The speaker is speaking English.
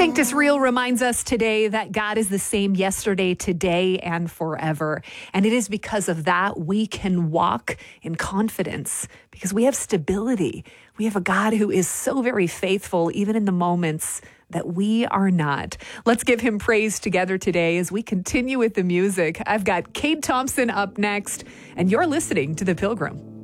Sanctus Real reminds us today that God is the same yesterday, today, and forever. And it is because of that we can walk in confidence because we have stability. We have a God who is so very faithful, even in the moments that we are not. Let's give him praise together today as we continue with the music. I've got Kate Thompson up next, and you're listening to The Pilgrim.